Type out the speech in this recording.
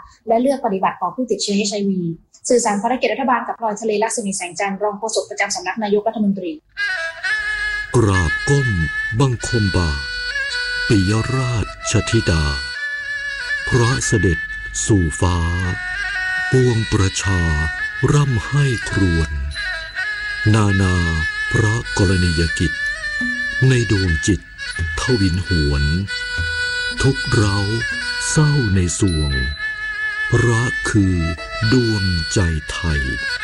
และเลือกปฏิบัติต่อผู้ติดเชื้อ HIV สื่อสารภารกิจรัฐบาลกับพลอยทะเลลักษมีแสงจันทร์รองโฆษกประจำสำนักนายกรัฐมนตรีกราบก้มบังคมบาทปิยราชธิดาพระเสด็จสู่ฟ้าปวงประชาร่ำให้ครวญนานาพระกรณียกิจในดวงจิตทวินหวนทุกเร้าเศร้าในสวงรักคือดวงใจไทย